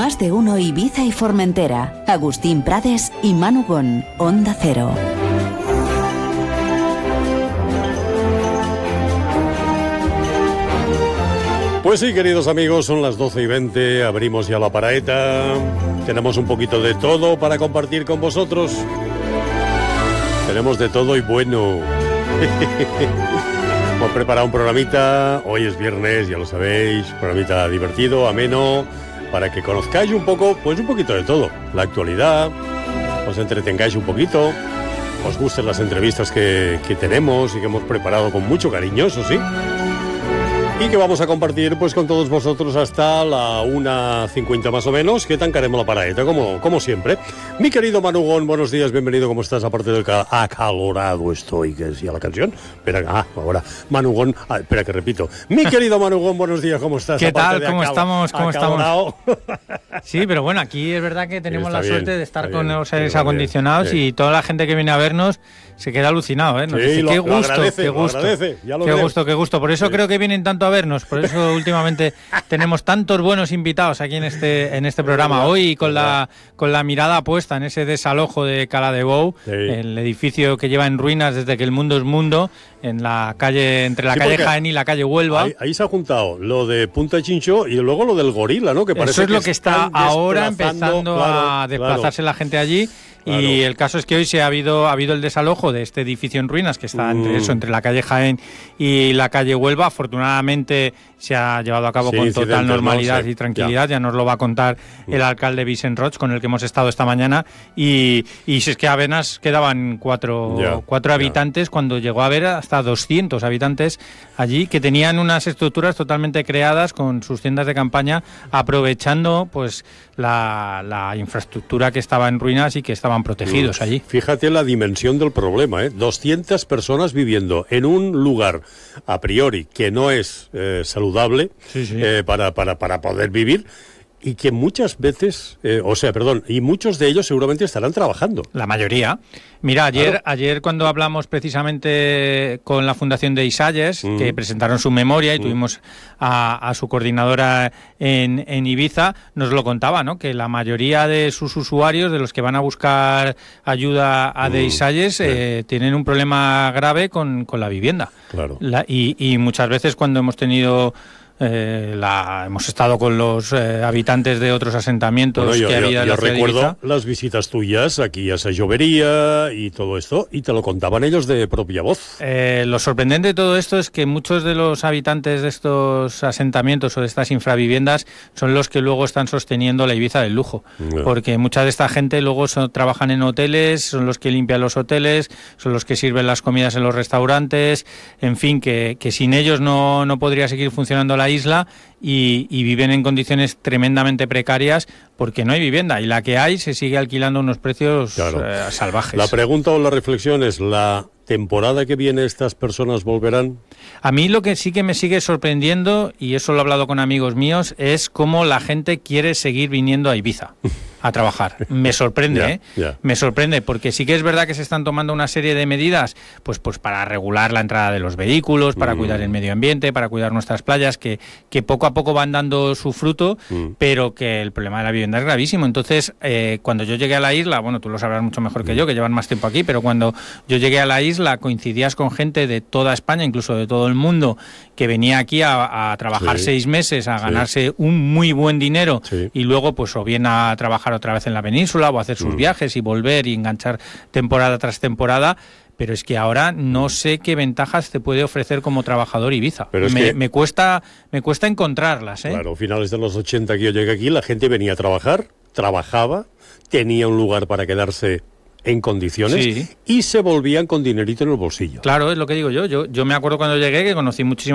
Más de uno Ibiza y Formentera. Agustín Prades y Manu Gon, Onda Cero. Pues sí, queridos amigos, son las 12:20, abrimos ya la paraeta, tenemos un poquito de todo para compartir con vosotros. Tenemos de todo y bueno. Hemos preparado un programita, hoy es viernes, ya lo sabéis, programita divertido, ameno, para que conozcáis un poco, pues un poquito de todo, la actualidad, os entretengáis un poquito, os gusten las entrevistas que tenemos y que hemos preparado con mucho cariño, eso sí. Y que vamos a compartir pues con todos vosotros hasta la 1:50 más o menos, que tancaremos la paraeta, como siempre. Mi querido Manu Gon, buenos días, bienvenido, ¿cómo estás? Aparte del acalorado estoy, que decía la canción. Espera, ahora, Manu Gon, espera que repito. Mi querido Manu Gon, buenos días, ¿cómo estás? ¿Qué tal? ¿Cómo estamos? Sí, pero bueno, aquí es verdad que tenemos la suerte de estar con los aires acondicionados y toda la gente que viene a vernos se queda alucinado, ¿eh? Nos dice, qué gusto. Por eso creo que vienen tanto a vernos, por eso últimamente tenemos tantos buenos invitados aquí en este programa. Hoy con la mirada puesta en ese desalojo de Cala de Bou, el edificio que lleva en ruinas desde que el mundo es mundo, en la calle, entre la calle Jaén y la calle Huelva. Ahí se ha juntado lo de Punta Chinchó y luego lo del gorila, ¿no? Que parece eso es lo que está ahora empezando a desplazarse la gente allí. Claro. Y el caso es que hoy ha habido el desalojo de este edificio en ruinas que está entre la calle Jaén y la calle Huelva. Afortunadamente se ha llevado a cabo con total normalidad y tranquilidad. Ya nos lo va a contar el alcalde Vicent Roig, con el que hemos estado esta mañana. Y si es que apenas quedaban cuatro habitantes, cuando llegó a haber hasta 200 habitantes allí, que tenían unas estructuras totalmente creadas con sus tiendas de campaña, aprovechando pues la infraestructura que estaba en ruinas y que estaban protegidos allí. Fíjate la dimensión del problema, 200 personas viviendo en un lugar a priori que no es saludable para poder vivir, y que muchas veces, y muchos de ellos seguramente estarán trabajando. La mayoría. Mira, ayer cuando hablamos precisamente con la Fundación de Isalles, que presentaron su memoria y tuvimos a su coordinadora en Ibiza, nos lo contaba, ¿no? Que la mayoría de sus usuarios, de los que van a buscar ayuda a de Isalles, tienen un problema grave con la vivienda. Claro. Y muchas veces cuando hemos tenido... hemos estado con los habitantes de otros asentamientos que había en la ciudad de Ibiza. Yo recuerdo las visitas tuyas aquí a esa llovería y todo esto, y te lo contaban ellos de propia voz. Lo sorprendente de todo esto es que muchos de los habitantes de estos asentamientos o de estas infraviviendas son los que luego están sosteniendo la Ibiza del lujo, porque mucha de esta gente luego trabajan en hoteles, son los que limpian los hoteles, son los que sirven las comidas en los restaurantes, en fin, que sin ellos no podría seguir funcionando la isla, y viven en condiciones tremendamente precarias porque no hay vivienda, y la que hay se sigue alquilando a unos precios salvajes. La pregunta o la reflexión es: ¿la temporada que viene estas personas volverán? A mí lo que sí que me sigue sorprendiendo, y eso lo he hablado con amigos míos, es cómo la gente quiere seguir viniendo a Ibiza a trabajar. Me sorprende, Me sorprende, porque sí que es verdad que se están tomando una serie de medidas pues para regular la entrada de los vehículos, para cuidar el medio ambiente, para cuidar nuestras playas, que poco a poco van dando su fruto, pero que el problema de la vivienda es gravísimo. Entonces, cuando yo llegué a la isla, bueno, tú lo sabrás mucho mejor que yo, que llevan más tiempo aquí, pero cuando yo llegué a la isla coincidías con gente de toda España, incluso de todo el mundo, que venía aquí a trabajar 6 meses, a ganarse un muy buen dinero, y luego pues o bien a trabajar otra vez en la península o a hacer sus viajes y volver y enganchar temporada tras temporada. Pero es que ahora no sé qué ventajas te puede ofrecer como trabajador Ibiza. Pero me cuesta encontrarlas, ¿eh? Claro, a finales de los 80 que yo llegué aquí, la gente venía a trabajar, trabajaba, tenía un lugar para quedarse en condiciones y se volvían con dinerito en el bolsillo. Claro, es lo que digo yo. Yo me acuerdo cuando llegué que conocí muchísimas